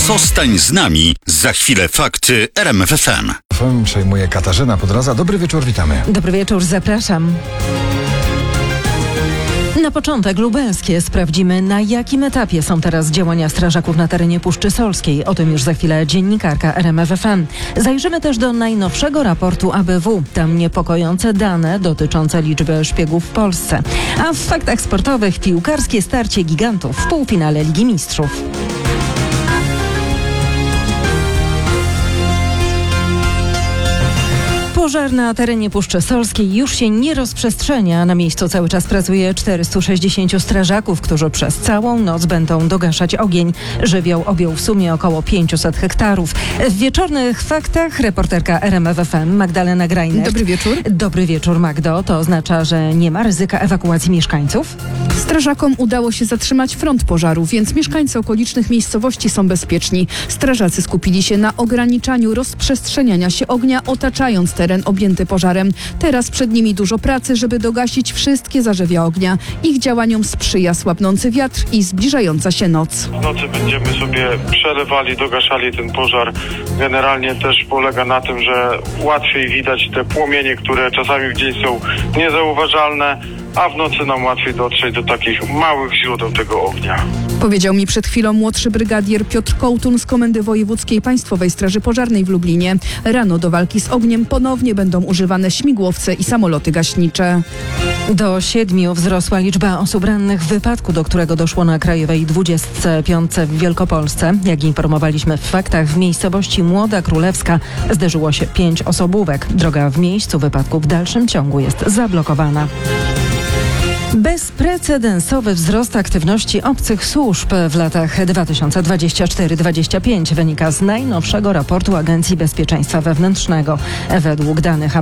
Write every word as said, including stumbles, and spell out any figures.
Zostań z nami. Za chwilę fakty R M F F M. Przejmuje Katarzyna Podroza. Dobry wieczór, witamy. Dobry wieczór, zapraszam. Na początek lubelskie. Sprawdzimy, na jakim etapie są teraz działania strażaków na terenie Puszczy Solskiej. O tym już za chwilę dziennikarka R M F F M. Zajrzymy też do najnowszego raportu A B W. Tam niepokojące dane dotyczące liczby szpiegów w Polsce. A w faktach sportowych piłkarskie starcie gigantów w półfinale Ligi Mistrzów. Pożar na terenie Puszczy Solskiej już się nie rozprzestrzenia. Na miejscu cały czas pracuje czterystu sześćdziesięciu strażaków, którzy przez całą noc będą dogaszać ogień. Żywioł objął w sumie około pięćset hektarów. W wieczornych faktach reporterka R M F F M Magdalena Grajner. Dobry wieczór. Dobry wieczór, Magdo. To oznacza, że nie ma ryzyka ewakuacji mieszkańców? Strażakom udało się zatrzymać front pożaru, więc mieszkańcy okolicznych miejscowości są bezpieczni. Strażacy skupili się na ograniczaniu rozprzestrzeniania się ognia, otaczając teren objęty pożarem. Teraz przed nimi dużo pracy, żeby dogasić wszystkie zarzewia ognia. Ich działaniom sprzyja słabnący wiatr i zbliżająca się noc. W nocy będziemy sobie przelewali, dogaszali ten pożar. Generalnie też polega na tym, że łatwiej widać te płomienie, które czasami w dzień są niezauważalne, a w nocy nam łatwiej dotrzeć do takich małych źródeł tego ognia. Powiedział mi przed chwilą młodszy brygadier Piotr Kołtun z Komendy Wojewódzkiej Państwowej Straży Pożarnej w Lublinie. Rano do walki z ogniem ponownie będą używane śmigłowce i samoloty gaśnicze. Do siedmiu wzrosła liczba osób rannych w wypadku, do którego doszło na Krajowej dwudziestej piątej w Wielkopolsce. Jak informowaliśmy w faktach, w miejscowości Młoda Królewska zderzyło się pięć osobówek. Droga w miejscu wypadku w dalszym ciągu jest zablokowana. Bezprecedensowy wzrost aktywności obcych służb w latach dwa tysiące dwudziestym czwartym do dwudziestego piątego wynika z najnowszego raportu Agencji Bezpieczeństwa Wewnętrznego. Według danych